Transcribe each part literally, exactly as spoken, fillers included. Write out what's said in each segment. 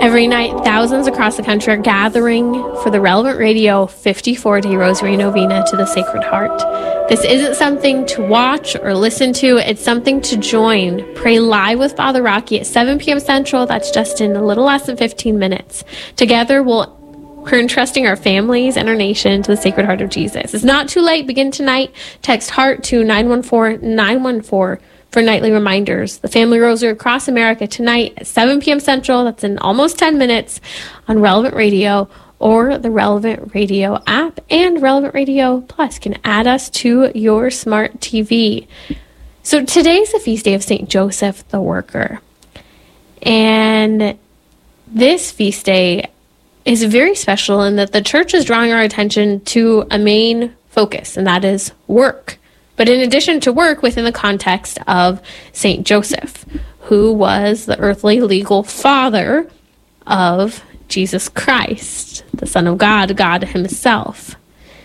Every night, thousands across the country are gathering for the Relevant Radio fifty-four day Rosary Novena to the Sacred Heart. This isn't something to watch or listen to. It's something to join. Pray live with Father Rocky at seven p.m. Central. That's just in a little less than fifteen minutes. Together, we'll We're entrusting our families and our nation to the Sacred Heart of Jesus. It's not too late. Begin tonight. Text HEART to nine one four nine one four for nightly reminders. The Family Rosary across America tonight at seven p.m. Central. That's in almost ten minutes on Relevant Radio or the Relevant Radio app. And Relevant Radio Plus can add us to your smart T V. So today's the feast day of Saint Joseph the Worker. And this feast day is very special in that the church is drawing our attention to a main focus, and that is work. But in addition to work, within the context of Saint Joseph, who was the earthly legal father of Jesus Christ, the Son of God, God himself.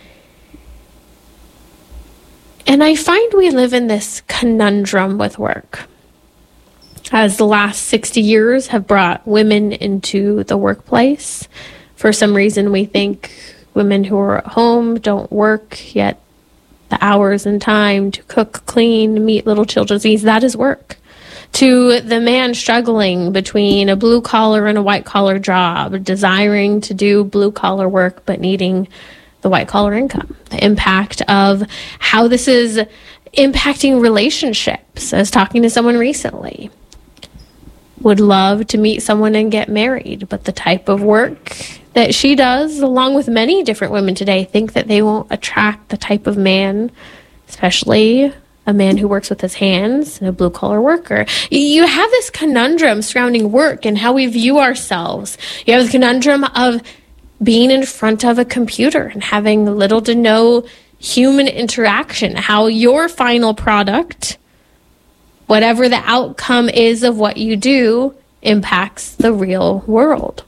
And I find we live in this conundrum with work, as the last sixty years have brought women into the workplace. For some reason, we think women who are at home don't work, yet the hours and time to cook, clean, meet little children's needs, that is work. To the man struggling between a blue-collar and a white-collar job, desiring to do blue-collar work but needing the white-collar income. The impact of how this is impacting relationships. I was talking to someone recently. Would love to meet someone and get married, but the type of work that she does, along with many different women today, think that they won't attract the type of man, especially a man who works with his hands, a blue-collar worker. You have this conundrum surrounding work and how we view ourselves. You have the conundrum of being in front of a computer and having little to no human interaction, how your final product, whatever the outcome is of what you do, impacts the real world.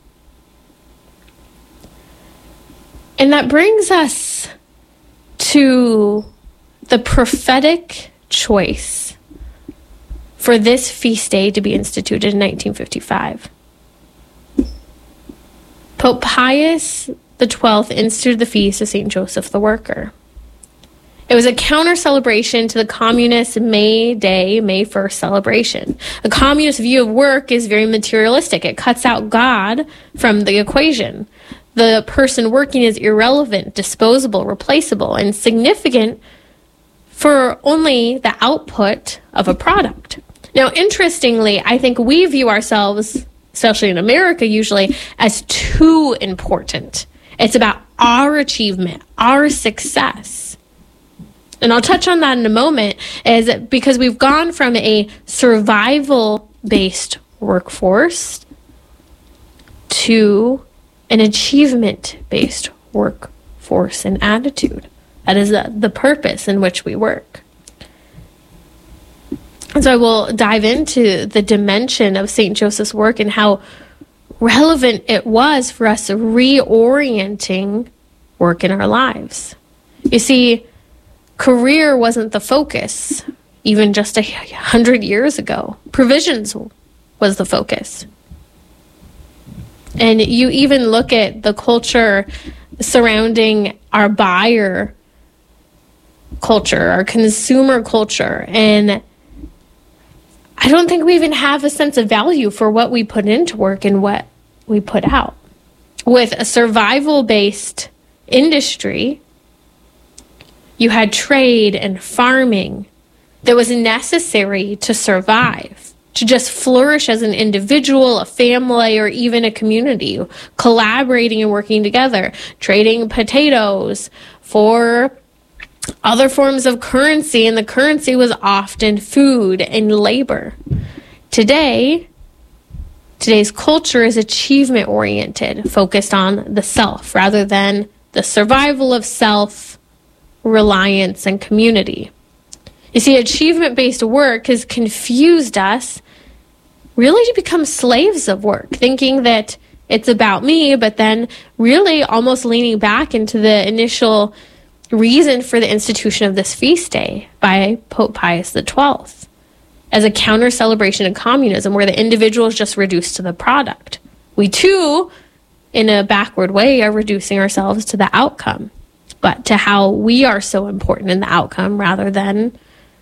And that brings us to the prophetic choice for this feast day to be instituted in nineteen fifty-five. Pope Pius the twelfth instituted the feast of Saint Joseph the Worker. It was a counter celebration to the communist May Day, May first celebration. The communist view of work is very materialistic. It cuts out God from the equation. The person working is irrelevant, disposable, replaceable, and significant for only the output of a product. Now, interestingly, I think we view ourselves, especially in America usually, as too important. It's about our achievement, our success. And I'll touch on that in a moment, is because we've gone from a survival-based workforce to an achievement-based workforce and attitude. That is the, the purpose in which we work. And so I will dive into the dimension of Saint Joseph's work and how relevant it was for us reorienting work in our lives. You see, career wasn't the focus even just a hundred years ago. Provisions was the focus. And you even look at the culture surrounding our buyer culture, our consumer culture, and I don't think we even have a sense of value for what we put into work and what we put out. With a survival-based industry, you had trade and farming that was necessary to survive, to just flourish as an individual, a family, or even a community, collaborating and working together, trading potatoes for other forms of currency, and the currency was often food and labor. Today, today's culture is achievement-oriented, focused on the self rather than the survival of self, reliance, and community. You see, achievement-based work has confused us really to become slaves of work, thinking that it's about me, but then really almost leaning back into the initial reason for the institution of this feast day by Pope Pius the twelfth as a counter celebration of communism, where the individual is just reduced to the product, We too, in a backward way, are reducing ourselves to the outcome, but to how we are so important in the outcome rather than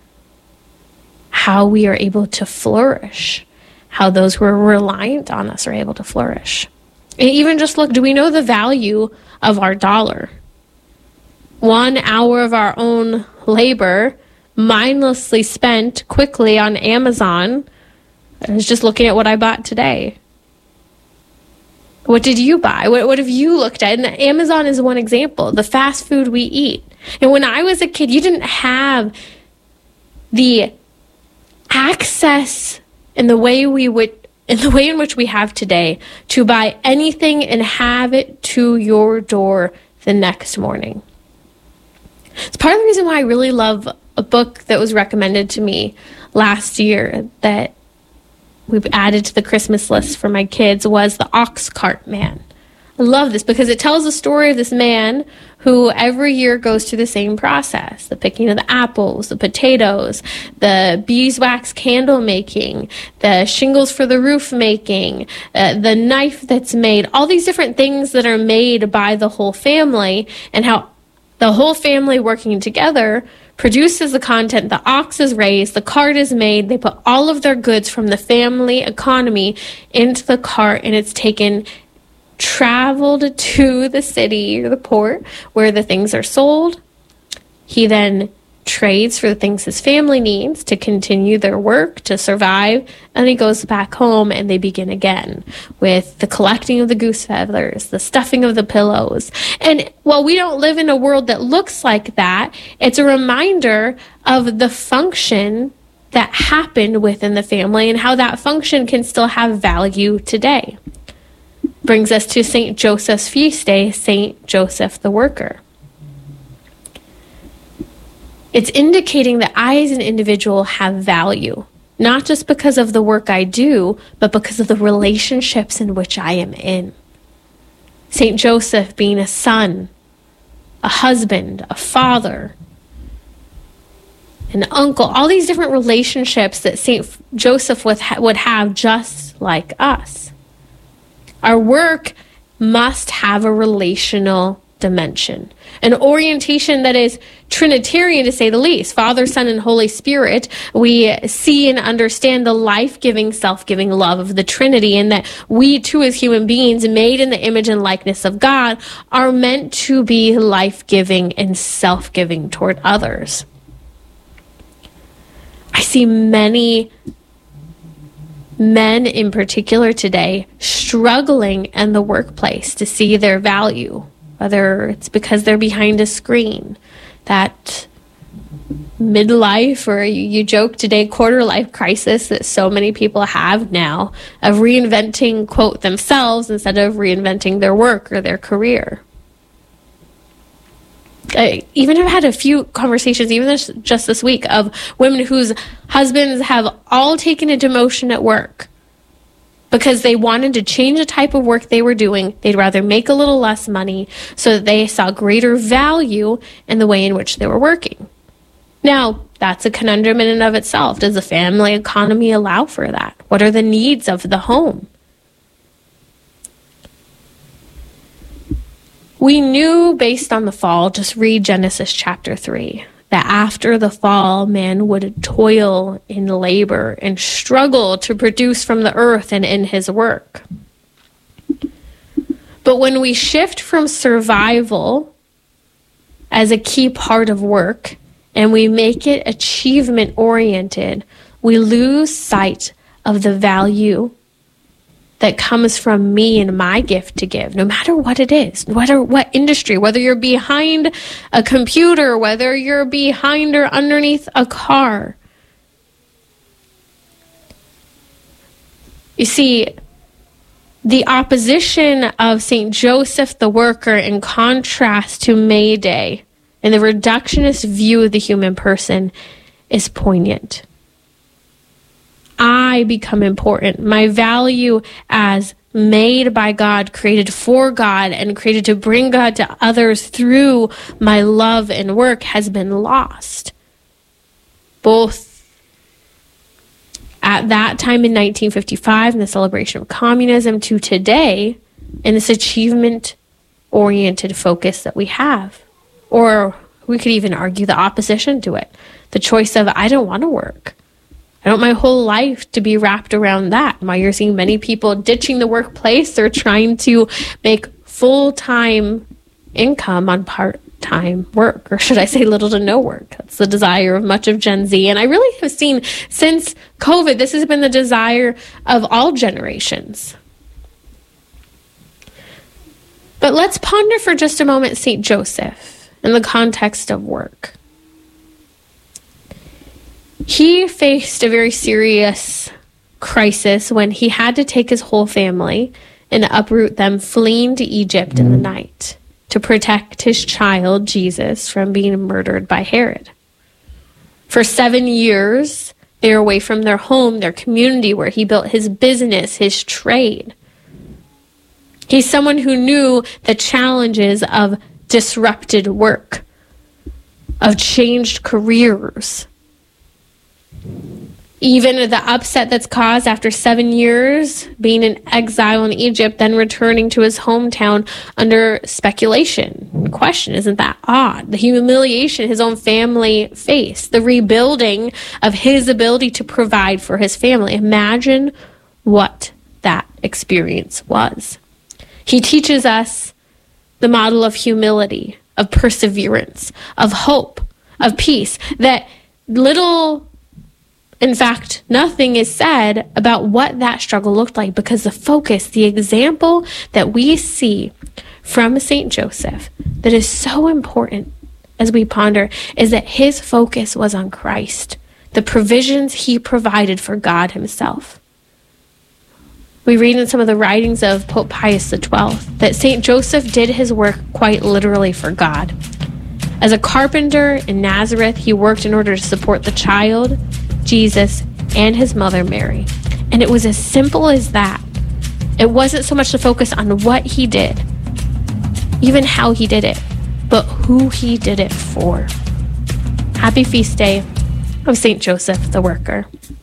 how we are able to flourish, how those who are reliant on us are able to flourish. And even just look, do we know the value of our dollar? One hour of our own labor mindlessly spent quickly on Amazon. I was just looking at what I bought today. What did you buy? What, what have you looked at? And Amazon is one example, the fast food we eat. And when I was a kid, you didn't have the access in the way we would, in the way in which we have today, to buy anything and have it to your door the next morning. It's part of the reason why I really love a book that was recommended to me last year that we've added to the Christmas list for my kids was The Ox Cart Man. I love this because it tells the story of this man who every year goes through the same process. The picking of the apples, the potatoes, the beeswax candle making, the shingles for the roof making, uh, the knife that's made, all these different things that are made by the whole family, and how the whole family working together produces the content. The ox is raised, the cart is made, they put all of their goods from the family economy into the cart, and it's taken, traveled to the city or the port where the things are sold. He then trades for the things his family needs to continue their work, to survive, and he goes back home and they begin again with the collecting of the goose feathers, the stuffing of the pillows. And while we don't live in a world that looks like that, it's a reminder of the function that happened within the family and how that function can still have value today. Brings us to Saint Joseph's feast day, Saint Joseph the Worker. It's indicating that I as an individual have value, not just because of the work I do, but because of the relationships in which I am in. Saint Joseph being a son, a husband, a father, an uncle, all these different relationships that Saint Joseph would have just like us. Our work must have a relational dimension, an orientation that is Trinitarian to say the least. Father, Son, and Holy Spirit, we see and understand the life-giving, self-giving love of the Trinity, and that we too as human beings made in the image and likeness of God are meant to be life-giving and self-giving toward others. I see many men in particular today struggling in the workplace to see their value, whether it's because they're behind a screen, that midlife, or you, you joke today, quarter life crisis that so many people have now of reinventing, quote, themselves instead of reinventing their work or their career. I even have had a few conversations, even this, just this week, of women whose husbands have all taken a demotion at work because they wanted to change the type of work they were doing. They'd rather make a little less money so that they saw greater value in the way in which they were working. Now, that's a conundrum in and of itself. Does the family economy allow for that? What are the needs of the home? We knew based on the fall, just read Genesis chapter three, that after the fall, man would toil in labor and struggle to produce from the earth and in his work. But when we shift from survival as a key part of work and we make it achievement oriented, we lose sight of the value that comes from me and my gift to give, no matter what it is, no matter what industry, whether you're behind a computer, whether you're behind or underneath a car. You see, the opposition of Saint Joseph the Worker in contrast to May Day and the reductionist view of the human person is poignant. I become important. My value as made by God, created for God, and created to bring God to others through my love and work has been lost. Both at that time in nineteen fifty-five in the celebration of communism to today in this achievement-oriented focus that we have. Or we could even argue the opposition to it. The choice of, I don't want to work. I don't want my whole life to be wrapped around that. Why you're seeing many people ditching the workplace or trying to make full-time income on part-time work, or should I say little to no work. That's the desire of much of Gen Z. And I really have seen since COVID, this has been the desire of all generations. But let's ponder for just a moment Saint Joseph in the context of work. He faced a very serious crisis when he had to take his whole family and uproot them, fleeing to Egypt in the night to protect his child, Jesus, from being murdered by Herod. For seven years, they were away from their home, their community, where he built his business, his trade. He's someone who knew the challenges of disrupted work, of changed careers. Even the upset that's caused after seven years being in exile in Egypt, then returning to his hometown under speculation and question. Isn't that odd? The humiliation his own family faced, the rebuilding of his ability to provide for his family. Imagine what that experience was. He teaches us the model of humility, of perseverance, of hope, of peace, that little... In fact, nothing is said about what that struggle looked like, because the focus, the example that we see from Saint Joseph that is so important as we ponder is that his focus was on Christ, the provisions he provided for God himself. We read in some of the writings of Pope Pius the twelfth that Saint Joseph did his work quite literally for God. As a carpenter in Nazareth, he worked in order to support the child, Jesus, and his mother Mary. And it was as simple as that. It wasn't so much the focus on what he did, even how he did it, but who he did it for. Happy feast day of Saint Joseph the Worker.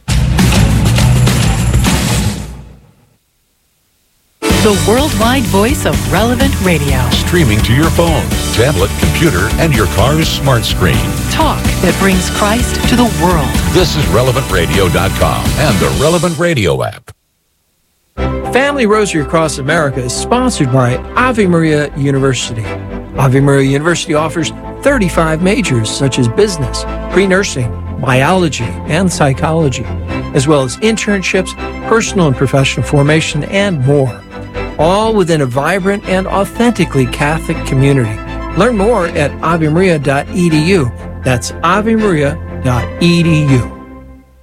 The worldwide voice of Relevant Radio. Streaming to your phone, tablet, computer, and your car's smart screen. Talk that brings Christ to the world. This is relevant radio dot com and the Relevant Radio app. Family Rosary Across America is sponsored by Ave Maria University. Ave Maria University offers thirty-five majors such as business, pre-nursing, biology, and psychology, as well as internships, personal and professional formation, and more. All within a vibrant and authentically Catholic community. Learn more at ave maria dot e d u. That's ave maria dot e d u.